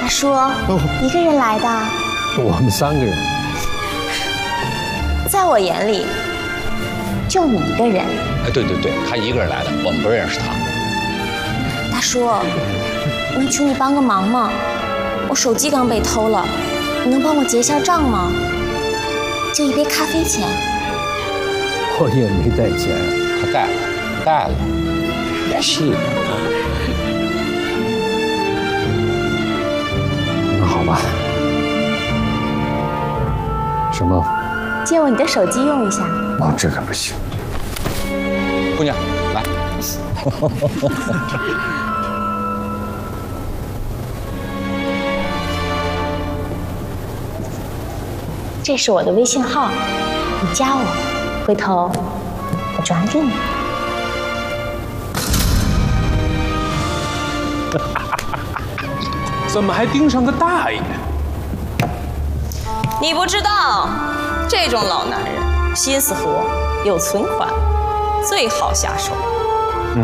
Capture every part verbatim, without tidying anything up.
叔，哦、一个人来的？ 我们三个人。 在我眼里，就你一个人。 哎，对对对，他一个人来的，我们不认识他。 大叔，能求你帮个忙吗？我手机刚被偷了，你能帮我结下账吗？就一杯咖啡钱。 我也没带钱， 他带了，带了，气的。 那好吧。什么？ 借我你的手机用一下。 哦，这可不行。 姑娘，来。 这是我的微信号，你加我，回头我转给你。 怎么还盯上个大爷？ 你不知道，这种老男人心思活，有存款，最好下手。 嗯，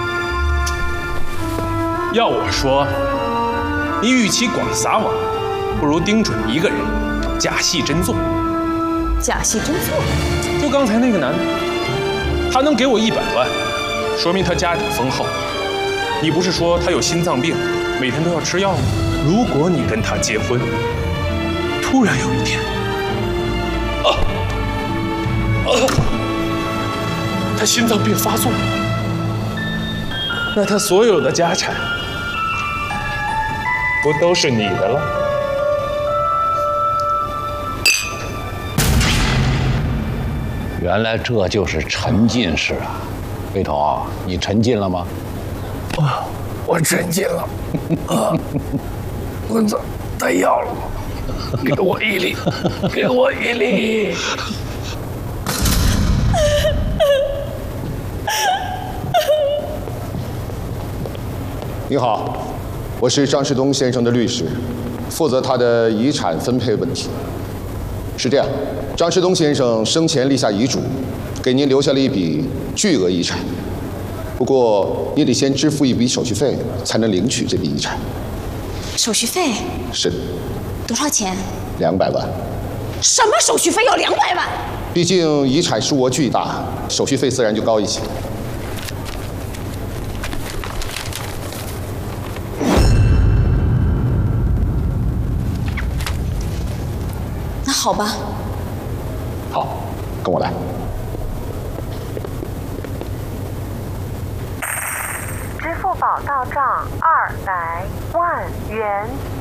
要我说，你与其广撒网，不如盯准一个人，假戏真做。 假戏真做？ 就刚才那个男的，他能给我一百万，说明他家底丰厚。你不是说他有心脏病，每天都要吃药吗？如果你跟他结婚，突然有一天，啊啊，他心脏病发作，那他所有的家产不都是你的了？ 原来这就是沉浸式啊！魏彤，你沉浸了吗？ 啊，我沉浸了。啊，蚊子带药了吗？给我一粒，给我一粒。 你好，我是张世东先生的律师，负责他的遗产分配问题。是这样，张世东先生生前立下遗嘱，给您留下了一笔巨额遗产。不过，你得先支付一笔手续费，才能领取这笔遗产。 手续费？ 是的。 多少钱？ 两百万。 什么手续费要两百万？ 毕竟遗产数额巨大，手续费自然就高一些。 那好吧。 好，跟我来。 支付宝到账二百万元。